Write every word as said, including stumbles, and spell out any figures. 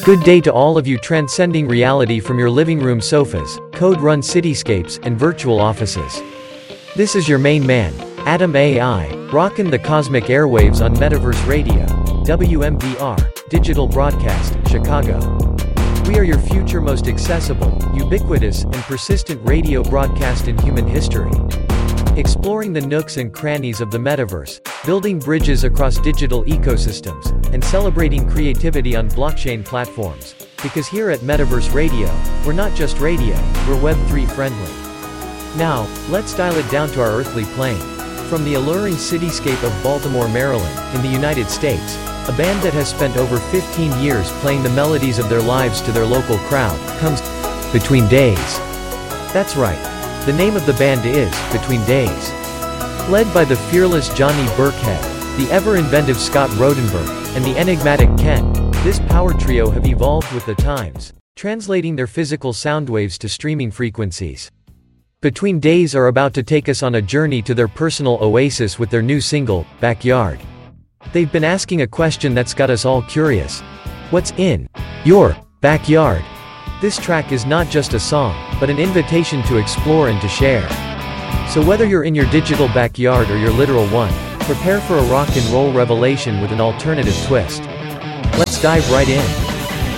Good day to all of you transcending reality from your living room sofas, code-run cityscapes, and virtual offices. This is your main man, Adam A I, rockin' the cosmic airwaves on Metaverse Radio, W M B R, Digital Broadcast, Chicago. We are your future most accessible, ubiquitous, and persistent radio broadcast in human history. Exploring the nooks and crannies of the metaverse, building bridges across digital ecosystems, and celebrating creativity on blockchain platforms. Because here at Metaverse Radio, we're not just radio, we're Web three friendly. Now, let's dial it down to our earthly plane. From the alluring cityscape of Baltimore, Maryland, in the United States, a band that has spent over fifteen years playing the melodies of their lives to their local crowd, comes Between Days. That's right. The name of the band is Between Days. Led by the fearless Johnny Burkhead, the ever-inventive Scott Rodenberg, and the enigmatic Ken, this power trio have evolved with the times, translating their physical sound waves to streaming frequencies. Between Days are about to take us on a journey to their personal oasis with their new single, Backyard. They've been asking a question that's got us all curious. What's in your backyard? This track is not just a song, but an invitation to explore and to share. So whether you're in your digital backyard or your literal one, prepare for a rock and roll revelation with an alternative twist. Let's dive right in.